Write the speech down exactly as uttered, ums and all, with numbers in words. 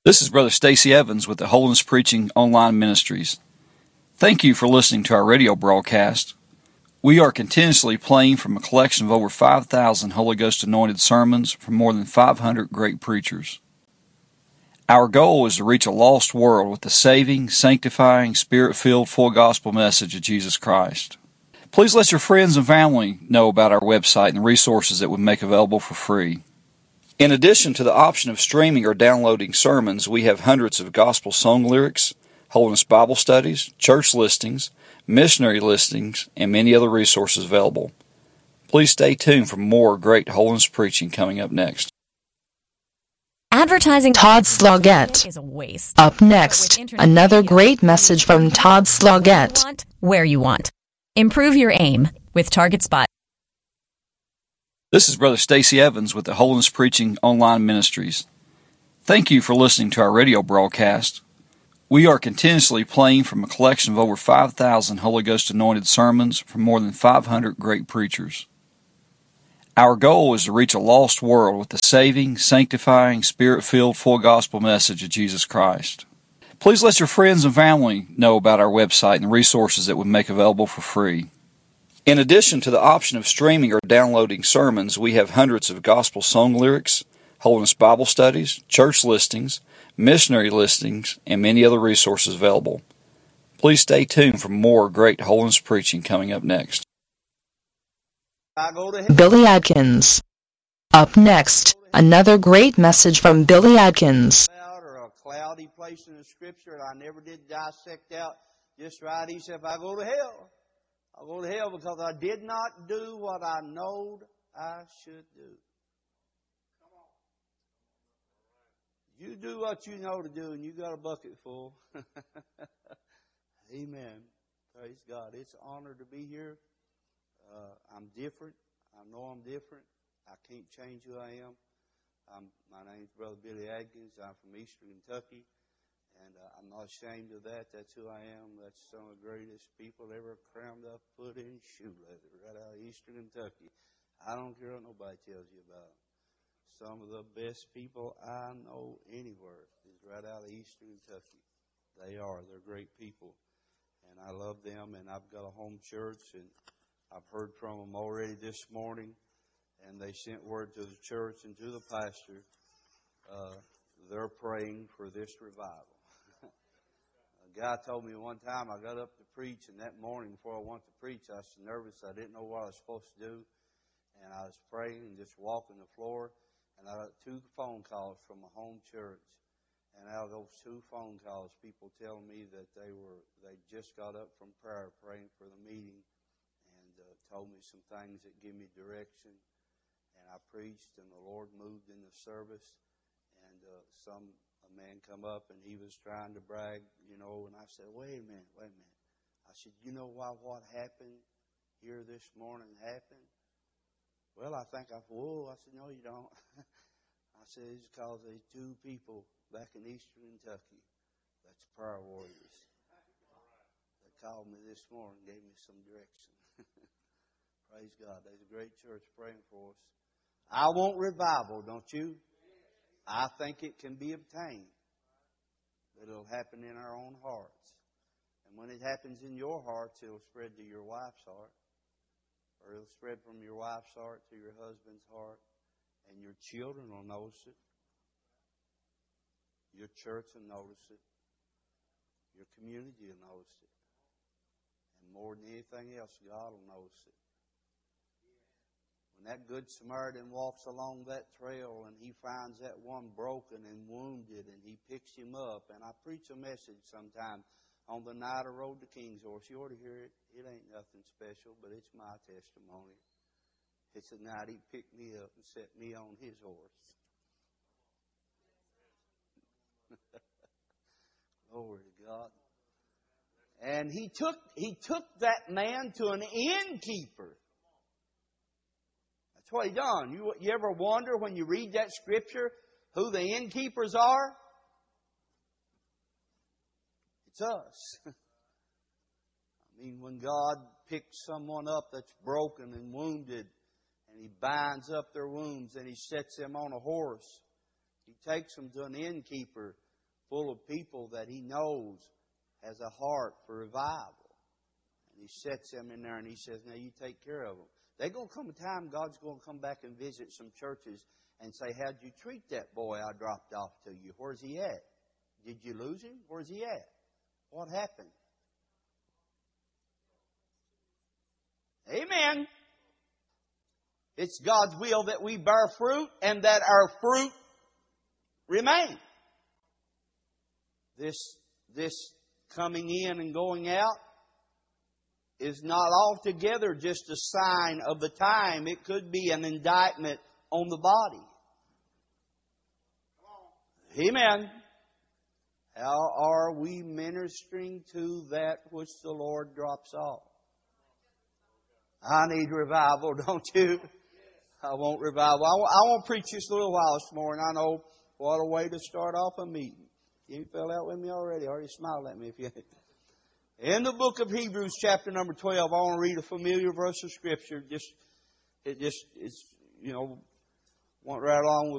This is Brother Stacy Evans with the Holiness Preaching Online Ministries. Thank you for listening to our radio broadcast. We are continuously playing from a collection of over five thousand Holy Ghost anointed sermons from more than five hundred great preachers. Our goal is to reach a lost world with the saving, sanctifying, Spirit-filled, full gospel message of Jesus Christ. Please let your friends and family know about our website and the resources that we make available for free. In addition to the option of streaming or downloading sermons, we have hundreds of gospel song lyrics, Holiness Bible studies, church listings, missionary listings, and many other resources available. Please stay tuned for more great holiness preaching coming up next. Advertising Todd Sloggett is a waste. Up next, another great message from Todd Sloggett. Where you want. Improve your aim with Target Spot. This is Brother Stacy Evans with the Holiness Preaching Online Ministries. Thank you for listening to our radio broadcast. We are continuously playing from a collection of over five thousand Holy Ghost anointed sermons from more than five hundred great preachers. Our goal is to reach a lost world with the saving, sanctifying, Spirit-filled, full gospel message of Jesus Christ. Please let your friends and family know about our website and the resources that we make available for free. In addition to the option of streaming or downloading sermons, we have hundreds of gospel song lyrics, Holiness Bible studies, church listings, missionary listings, and many other resources available. Please stay tuned for more great holiness preaching coming up next. Billy Adkins. Up next, another great message from Billy Adkins. Or a cloudy place in the Scripture that I never did dissect out just right. He said, if I go to hell, I'll go to hell because I did not do what I knowed I should do. You do what you know to do, and you got a bucket full. Amen. Praise God. It's an honor to be here. Uh, I'm different. I know I'm different. I can't change who I am. I'm, my name's Brother Billy Adkins. I'm from Eastern Kentucky. And uh, I'm not ashamed of that. That's who I am. That's some of the greatest people ever crammed up, put in shoe leather, right out of Eastern Kentucky. I don't care what nobody tells you about them. Some of the best people I know anywhere is right out of Eastern Kentucky. They are. They're great people. And I love them. And I've got a home church, and I've heard from them already this morning. And they sent word to the church and to the pastor. Uh, they're praying for this revival. A guy told me one time I got up to preach, and that morning before I went to preach, I was so nervous I didn't know what I was supposed to do. And I was praying and just walking the floor, and I got two phone calls from a home church. And out of those two phone calls, people telling me that they were they just got up from prayer praying for the meeting, and uh, told me some things that give me direction. And I preached, and the Lord moved in the service. And uh, some a man come up, and he was trying to brag, you know, and I said, wait a minute, wait a minute. I said, you know why what happened here this morning happened? Well, I think I, whoa, I said, no, you don't. I said, it's because there's two people back in Eastern Kentucky that's prayer warriors that called me this morning and gave me some direction. Praise God. There's a great church praying for us. I want revival, don't you? I think it can be obtained, but it'll happen in our own hearts. And when it happens in your hearts, it'll spread to your wife's heart, or it'll spread from your wife's heart to your husband's heart, and your children will notice it. Your church will notice it. Your community will notice it. And more than anything else, God will notice it. When that good Samaritan walks along that trail and he finds that one broken and wounded and he picks him up, and I preach a message sometime on the night I rode the King's horse. You ought to hear it. It ain't nothing special, but it's my testimony. It's the night he picked me up and set me on his horse. Glory to God. And he took he took that man to an innkeeper. That's what he done. You, you ever wonder when you read that scripture who the innkeepers are? It's us. I mean, when God picks someone up that's broken and wounded, and He binds up their wounds, and He sets them on a horse, He takes them to an innkeeper full of people that He knows has a heart for revival. And He sets them in there and He says, now you take care of them. There's going to come a time God's going to come back and visit some churches and say, how'd you treat that boy I dropped off to you? Where's he at? Did you lose him? Where's he at? What happened? Amen. It's God's will that we bear fruit and that our fruit remain. This, this coming in and going out is not altogether just a sign of the time. It could be an indictment on the body. Amen. How are we ministering to that which the Lord drops off? I need revival, don't you? I want revival. I want, I want to preach just a little while this morning. I know what a way to start off a meeting. You fell out with me already. Already smiled at me. If you. In the book of Hebrews, chapter number twelve, I want to read a familiar verse of Scripture. Just, it just, it's, you know, went right along with